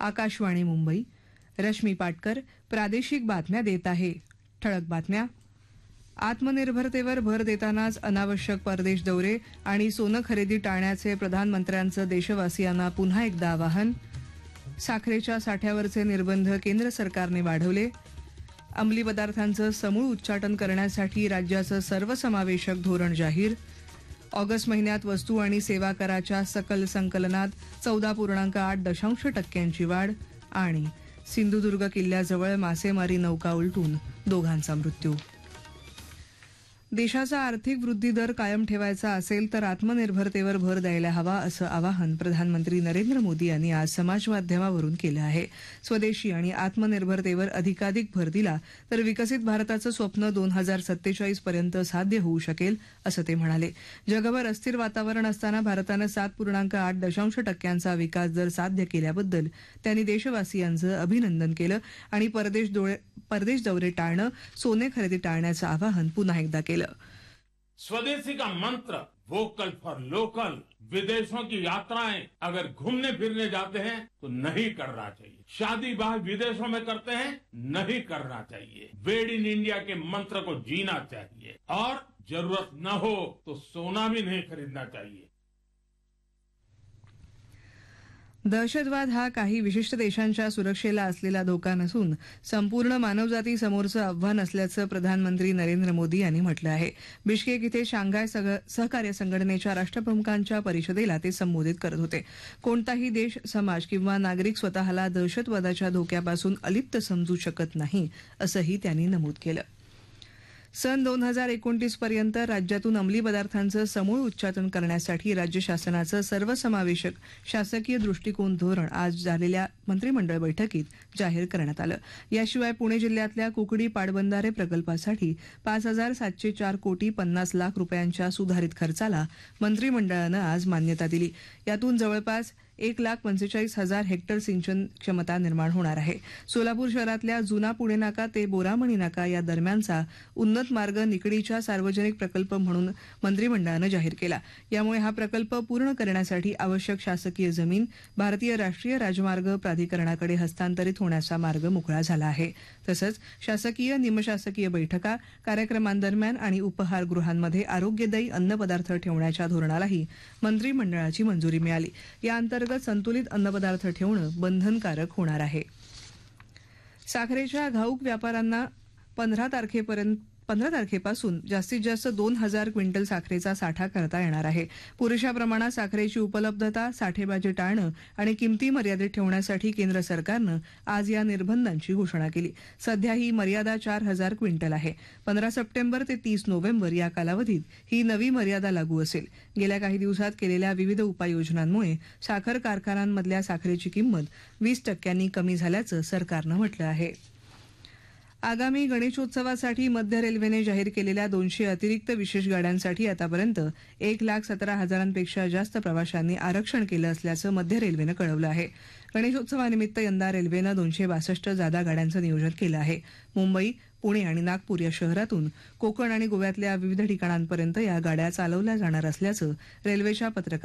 आकाशवाणी मुंबई. रश्मी पाटकर प्रादेशिक बातम्या देत आहे. ठळक बातम्या. आत्मनिर्भरतेवर भर देतानाच अनावश्यक परदेश दौरे आणि सोनं खरेदी टाळण्याचे प्रधानमंत्र्यांचं देशवासियांना पुन्हा एकदा आवाहन. साखरेच्या साठ्यावरचे निर्बंध केंद्र सरकारने वाढवले. अंमली पदार्थांचं समूळ उच्चाटन करण्यासाठी राज्याचं सर्वसमावेशक धोरण जाहीर. ऑगस्ट महिन्यात वस्तू आणि सेवा कराच्या सकल संकलनात 14.8% वाढ. आणि सिंधुदुर्ग किल्ल्याजवळ मासेमारी नौका उलटून दोघांचा मृत्यू. देशाचा आर्थिक वृद्धी दर कायम ठेवायचा असेल तर आत्मनिर्भरतेवर भर द्यायला हवा असं आवाहन प्रधानमंत्री नरेंद्र मोदी यांनी आज समाजमाध्यमावरून केलं आहे. स्वदेशी आणि आत्मनिर्भरतेवर अधिकाधिक भर दिला तर विकसित भारताचं स्वप्न 2047 पर्यंत साध्य होऊ शकेल असं ते म्हणाले. जगभर अस्थिर वातावरण असताना भारतानं 7.8% विकास दर साध्य केल्याबद्दल त्यांनी देशवासियांचं अभिनंदन केलं आणि परदेश दौरे टाळणं, सोने खरेदी टाळण्याचं आवाहन पुन्हा एकदा केलं. स्वदेशी का मंत्र वोकल फॉर लोकल. विदेशों की यात्राएं अगर घूमने फिरने जाते हैं तो नहीं करना चाहिए. शादी ब्याह विदेशों में करते हैं, नहीं करना चाहिए. मेड इन इंडिया के मंत्र को जीना चाहिए और जरूरत न हो तो सोना भी नहीं खरीदना चाहिए. दहशतवाद हा काही विशिष्ट देशांच्या सुरक्षेला असलेला धोका नसून संपूर्ण मानवजाती समोरचं आव्हान असल्याचं प्रधानमंत्री नरेंद्र मोदी यांनी म्हटलं आहे. बिश्केक इथे शांघाय सहकार्य संघटनेच्या राष्ट्रप्रमुखांच्या परिषदेला ते संबोधित करत होते. कोणताही देश, समाज किंवा नागरिक स्वतःला दहशतवादाच्या धोक्यापासून अलिप्त समजू शकत नाही असंही त्यांनी नमूद केलं. सन 2029 पर्यंत राज्यातून अंमली पदार्थांचं समूळ उच्चाटन करण्यासाठी राज्य शासनाचं सर्वसमावेशक शासकीय दृष्टिकोन धोरण आज झालेल्या मंत्रिमंडळ बैठकीत जाहीर करण्यात आलं. याशिवाय पुणे जिल्ह्यातल्या कुकडी पाटबंधारे प्रकल्पासाठी 5,704 कोटी 50 लाख रुपयांच्या सुधारित खर्चाला मंत्रिमंडळानं आज मान्यता दिली. यातून जवळपास 1,45,000 हेक्टर सिंचन क्षमता निर्माण होणार आहे. सोलापूर शहरातल्या जुना पुणे नाका ते बोरामणी नाका या दरम्यानचा उन्नत मार्ग निकडीच्या सार्वजनिक प्रकल्प म्हणून मंत्रिमंडळानं जाहीर केला. यामुळे हा प्रकल्प पूर्ण करण्यासाठी आवश्यक शासकीय जमीन भारतीय राष्ट्रीय राजमार्ग प्राधिकरणाकडे हस्तांतरित होण्याचा मार्ग मोकळा झाला आहे. तसंच शासकीय निमशासकीय बैठका, कार्यक्रमांदरम्यान आणि उपहारगृहांमध्ये आरोग्यदायी अन्नपदार्थ ठेवण्याच्या धोरणालाही मंत्रिमंडळाची मंजुरी मिळाली. या अंतर्गत संतुलित अन्नपदार्थ ठेवणं बंधनकारक होणार आहे. साखरेच्या घाऊक व्यापाऱ्यांना 15 तारखेपासून जास्तीत जास्त 2,000 क्विंटल साखरेचा साठा करता येणार आहे. पुरेशा प्रमाणात साखरेची उपलब्धता, साठेबाजी टाळणं आणि किमती मर्यादित ठेवण्यासाठी केंद्र सरकारनं आज या निर्बंधांची घोषणा केली. सध्या ही मर्यादा 4,000 क्विंटल आहे. 15 सप्टेंबर ते 30 नोव्हेंबर या कालावधीत ही नवी मर्यादा लागू असेल. गेल्या काही दिवसात केलेल्या विविध उपाययोजनांमुळे साखर कारखान्यांमधल्या साखरेची किंमत 20% कमी झाल्याचं सरकारनं म्हटलं आहे. आगामी गणेशोत्सवासाठी मध्य रेल्वेने जाहीर केलेल्या 200 अतिरिक्त विशेष गाड्यांसाठी आतापर्यंत 1,17,000पेक्षा जास्त प्रवाशांनी आरक्षण केलं असल्याचं मध्य रेल्वेनं कळवलं आहे. गणेशोत्सवानिमित्त यंदा रेल्वेनं 262 जादा गाड्यांचं नियोजन केलं आहे. मुंबई, पुणे आणि नागपूर या शहरातून कोकण आणि गोव्यातल्या विविध ठिकाणांपर्यंत या गाड्या चालवल्या जाणार असल्याचं रेल्वेच्या पत्रकात